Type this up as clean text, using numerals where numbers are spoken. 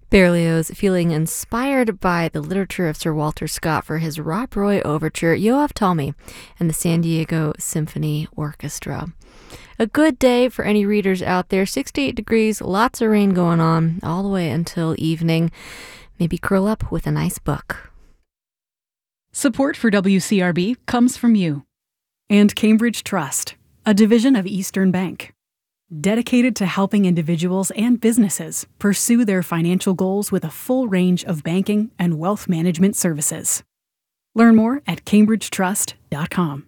Berlioz, feeling inspired by the literature of Sir Walter Scott for his Rob Roy Overture, Yoav Talmy and the San Diego Symphony Orchestra. A good day for any readers out there. 68 degrees, lots of rain going on all the way until evening. Maybe curl up with a nice book. Support for WCRB comes from you and Cambridge Trust, a division of Eastern Bank, dedicated to helping individuals and businesses pursue their financial goals with a full range of banking and wealth management services. Learn more at cambridgetrust.com.